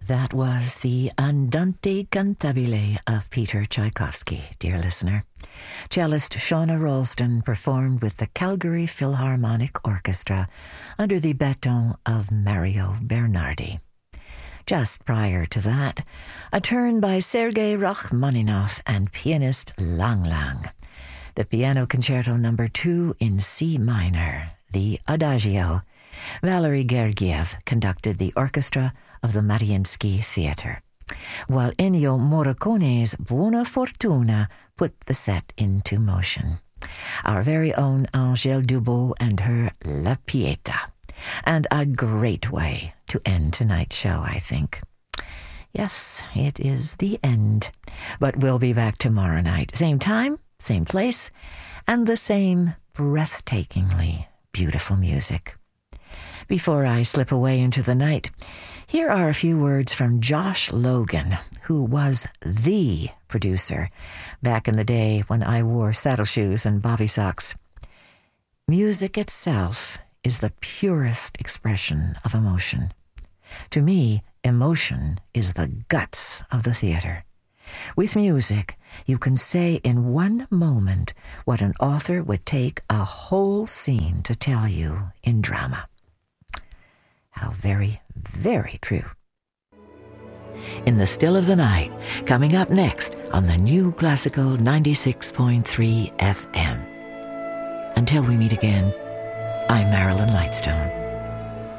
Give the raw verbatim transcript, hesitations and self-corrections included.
That was the Andante Cantabile of Peter Tchaikovsky, dear listener. Cellist Shauna Ralston performed with the Calgary Philharmonic Orchestra under the baton of Mario Bernardi. Just prior to that, a turn by Sergei Rachmaninoff and pianist Lang Lang. The Piano Concerto Number two in C minor, the Adagio. Valery Gergiev conducted the orchestra of the Mariinsky Theatre, while Ennio Morricone's Buona Fortuna put the set into motion. Our very own Angèle Dubot and her La Pieta. And a great way to end tonight's show, I think. Yes, it is the end. But we'll be back tomorrow night. Same time, same place, and the same breathtakingly beautiful music. Before I slip away into the night, here are a few words from Josh Logan, who was the producer back in the day when I wore saddle shoes and bobby socks. Music itself is the purest expression of emotion. To me, emotion is the guts of the theater. With music, you can say in one moment what an author would take a whole scene to tell you in drama. How very, very true. In the Still of the Night, coming up next on the New Classical ninety-six point three F M. Until we meet again, I'm Marilyn Lightstone.